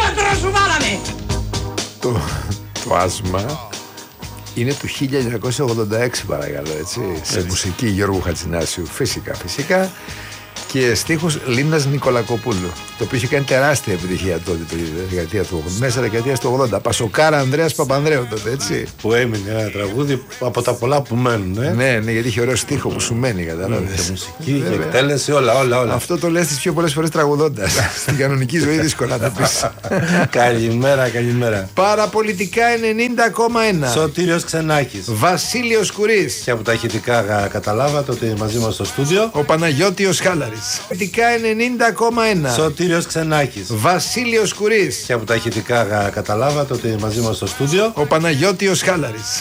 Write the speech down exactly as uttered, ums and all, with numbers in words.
λιγότερο σου βάλαμε. Το, το άσμα είναι του χίλια εννιακόσια ογδόντα έξι, παρακαλώ, έτσι, σε έτσι. Μουσική Γιώργου Χατζηνάσιου, φυσικά, φυσικά. Και στίχους Λίνας Νικολακοπούλου. Το οποίο είχε κάνει τεράστια επιτυχία τότε, τη δεκαετία του ογδόντα, μέσα δεκαετία του ογδόντα. Πασοκάρα Ανδρέας Παπανδρέου τότε, έτσι. Που έμεινε ένα τραγούδι από τα πολλά που μένουν, ε. Ναι, ναι, γιατί είχε ωραίο στίχο που σου μένει, κατάλαβες. Και μουσική, και εκτέλεση, όλα, όλα, όλα. Αυτό το λες τις πιο πολλές φορές τραγουδώντας. Στην κανονική ζωή δύσκολα να το πεις. Καλημέρα, καλημέρα. Παραπολιτικά ενενήντα κόμμα ένα. Σωτήριος Ξενάκης. Βασίλειος Κουρής. Και από τα ηχητικά καταλάβατε ότι μαζί μας στο στούντιο. Ο Παναγιώτιος Χάλαρης. Πολιτικά ενενήντα κόμμα ένα. Σωτήριος Ξενάκης. Βασίλειος Κουρής. Και από τα ηχητικά καταλάβατε ότι μαζί μας στο στούντιο. Ο Παναγιώτιος Χάλαρης.